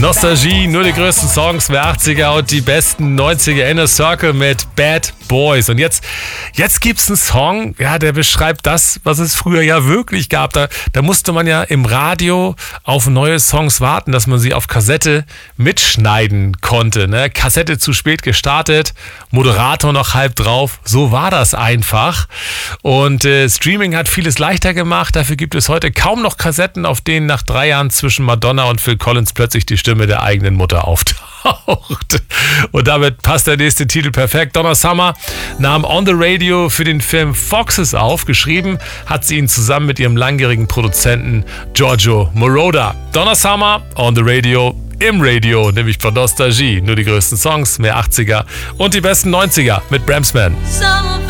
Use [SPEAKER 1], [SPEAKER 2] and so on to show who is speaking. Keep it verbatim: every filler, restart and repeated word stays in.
[SPEAKER 1] Nostalgie, nur die größten Songs der achtziger und die besten neunziger. Inner Circle mit Bad Boys. Und jetzt, jetzt gibt's einen Song, ja, der beschreibt das, was es früher ja wirklich gab. Da, da musste man ja im Radio auf neue Songs warten, dass man sie auf Kassette mitschneiden konnte. Ne? Kassette zu spät gestartet, Moderator noch halb drauf. So war das einfach. Und äh, Streaming hat vieles leichter gemacht. Dafür gibt es heute kaum noch Kassetten, auf denen nach drei Jahren zwischen Madonna und Phil Collins plötzlich die Stimme der eigenen Mutter auftaucht. Und damit passt der nächste Titel perfekt. Donna Summer nahm On the Radio für den Film Foxes auf. Geschrieben hat sie ihn zusammen mit ihrem langjährigen Produzenten Giorgio Moroder. Donna Summer, On the Radio, im Radio, nämlich von Nostalgie. Nur die größten Songs, mehr achtziger und die besten neunziger mit Bramsman.